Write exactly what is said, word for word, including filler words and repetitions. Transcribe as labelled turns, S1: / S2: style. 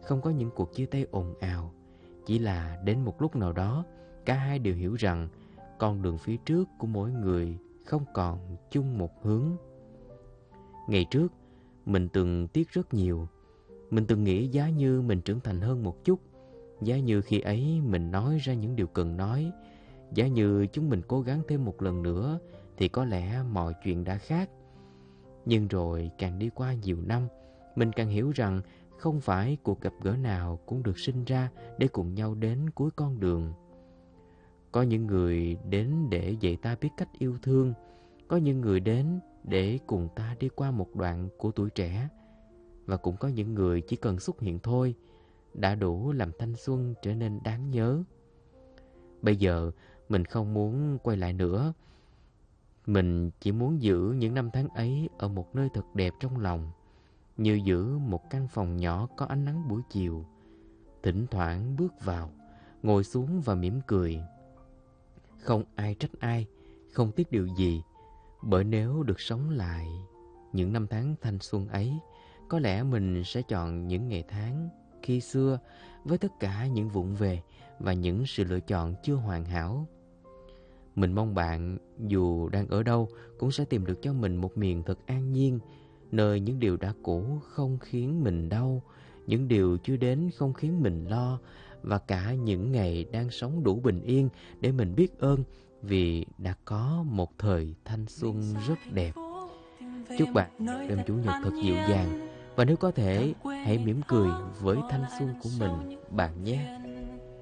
S1: không có những cuộc chia tay ồn ào. Chỉ là đến một lúc nào đó, cả hai đều hiểu rằng con đường phía trước của mỗi người không còn chung một hướng. Ngày trước, mình từng tiếc rất nhiều. Mình từng nghĩ giá như mình trưởng thành hơn một chút, giá như khi ấy mình nói ra những điều cần nói, giá như chúng mình cố gắng thêm một lần nữa thì có lẽ mọi chuyện đã khác. Nhưng rồi càng đi qua nhiều năm, mình càng hiểu rằng không phải cuộc gặp gỡ nào cũng được sinh ra để cùng nhau đến cuối con đường. Có những người đến để dạy ta biết cách yêu thương, có những người đến để cùng ta đi qua một đoạn của tuổi trẻ, và cũng có những người chỉ cần xuất hiện thôi đã đủ làm thanh xuân trở nên đáng nhớ. Bây giờ mình không muốn quay lại nữa. Mình chỉ muốn giữ những năm tháng ấy ở một nơi thật đẹp trong lòng, như giữ một căn phòng nhỏ có ánh nắng buổi chiều. Thỉnh thoảng bước vào, ngồi xuống và mỉm cười. Không ai trách ai, không tiếc điều gì. Bởi nếu được sống lại những năm tháng thanh xuân ấy, có lẽ mình sẽ chọn những ngày tháng khi xưa với tất cả những vụng về và những sự lựa chọn chưa hoàn hảo. Mình mong bạn dù đang ở đâu cũng sẽ tìm được cho mình một miền thật an nhiên, nơi những điều đã cũ không khiến mình đau, những điều chưa đến không khiến mình lo, và cả những ngày đang sống đủ bình yên để mình biết ơn vì đã có một thời thanh xuân rất đẹp. Chúc bạn đêm Chủ nhật thật dịu dàng, và nếu có thể hãy mỉm cười với thanh xuân của mình bạn nhé.